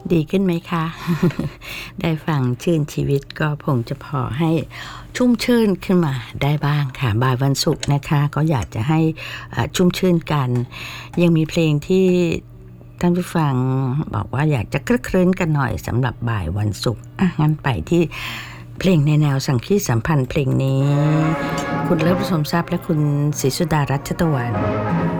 ดีขึ้นไหมคะ ได้ฟังชื่นชีวิตก็คงจะพอให้ชุ่มชื่นขึ้นมาได้บ้างค่ะบ่ายวันศุกร์นะคะก็อยากจะให้ชุ่มชื่นกันยังมีเพลงที่ท่านผู้ฟังบอกว่าอยากจะคลึกครื้นกันหน่อยสำหรับบ่ายวันศุกร์งั้นไปที่เพลงในแนวสังคีสัมพันธ์เพลงนี้คุณเลิฟผสมทรัพย์และคุณศรีสุดารัชตะวัน